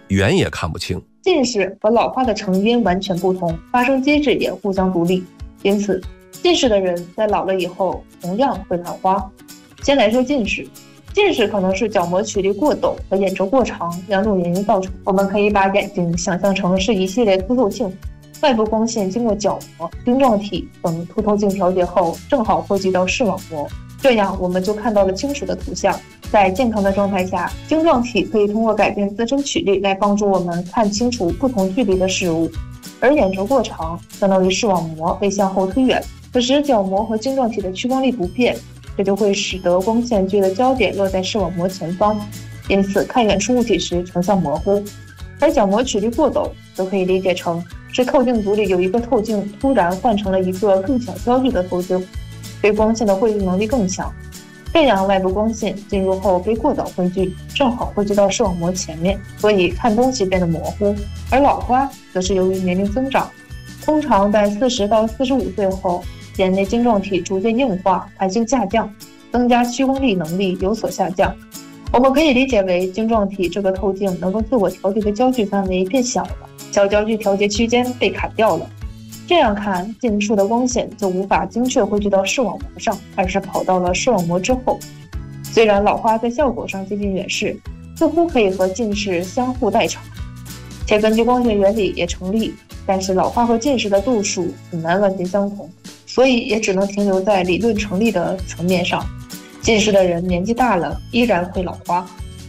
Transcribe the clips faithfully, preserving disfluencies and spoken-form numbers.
远也看不清。 近视和老花的成因完全不同，发生机制也互相独立，因此近视的人在老了以后同样会老花。先来说近视，近视可能是角膜曲率过陡和眼轴过长两种原因造成。我们可以把眼睛想象成是一系列凸透镜，外部光线经过角膜、晶状体等凸透镜调节后，正好汇聚到视网膜，这样我们就看到了清楚的图像。在健康的状态下，晶状体可以通过改变自身曲率来帮助我们看清楚不同距离的事物，而眼轴过长相当于视网膜被向后推远，可是角膜和晶状体的屈光力不变，这就会使得光线距的焦点落在视网膜前方，因此看远处物体时成像模糊。而角膜曲率过陡则可以理解成是透镜组里有一个透镜突然换成了一个更小焦距的透镜，对光线的汇聚能力更强，这样外部光线进入后被过早汇聚，正好汇聚到视网膜前面，所以看东西变得模糊。而老花则是由于年龄增长，通常在四十到四十五岁后，眼内晶状体逐渐硬化，弹性下降，增加屈光力能力有所下降。我们可以理解为晶状体这个透镜能够自我调节的焦距范围变小了，小焦距调节区间被砍掉了。这样看，近处的光线就无法精确汇聚到视网膜上，而是跑到了视网膜之后。虽然老花在效果上接近远视，似乎可以和近视相互代偿，且根据光学原理也成立，但是老花和近视的度数很难完全相同，所以也只能停留在理论成立的层面上。近视的人年纪大了依然会老花。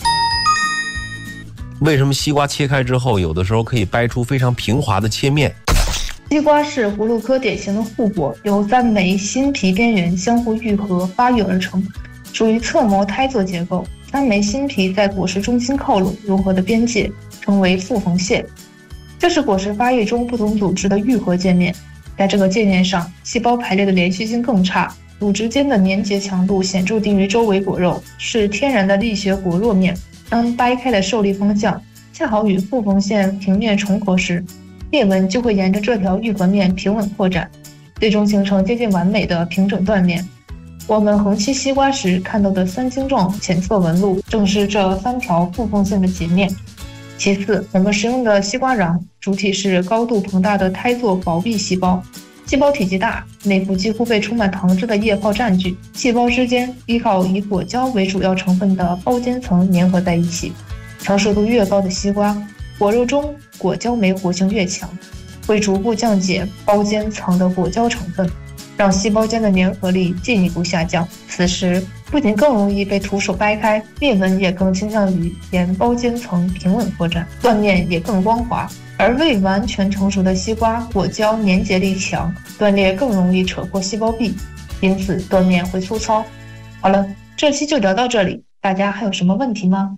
为什么西瓜切开之后有的时候可以掰出非常平滑的切面？ 西瓜是葫芦科典型的护果，由三枚新皮边缘相互愈合发育而成，属于侧膜胎座结构。三枚新皮在果实中心靠拢融合的边界称为复缝线，这是果实发育中不同组织的愈合界面。在这个界面上，细胞排列的连续性更差，组织间的粘结强度显著低于周围果肉，是天然的力学果肉面。当掰开的受力方向恰好与复缝线平面重合时，裂纹就会沿着这条愈合面平稳扩展，最终形成接近完美的平整断面。我们横切西瓜时看到的三星状浅色纹路，正是这三条复缝线的截面。其次，我们使用的西瓜瓤主体是高度膨大的胎座薄壁细胞，细胞体积大，内部几乎被充满糖汁的液泡占据，细胞之间依靠以果胶为主要成分的包间层粘合在一起。成熟度越高的西瓜，果肉中果胶酶活性越强，会逐步降解包间层的果胶成分，让细胞间的粘合力进一步下降。此时不仅更容易被徒手掰开，裂纹也更倾向于沿包间层平稳扩展，断面也更光滑。而未完全成熟的西瓜果胶粘结力强，断裂更容易扯破细胞壁，因此断面会粗糙。好了，这期就聊到这里，大家还有什么问题吗？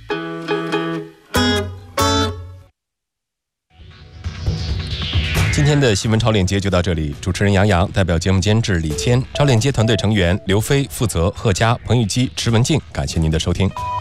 今天的新闻超链接就到这里，主持人杨洋代表节目监制李谦，超链接团队成员刘飞负责贺佳、彭玉基、池文静，感谢您的收听。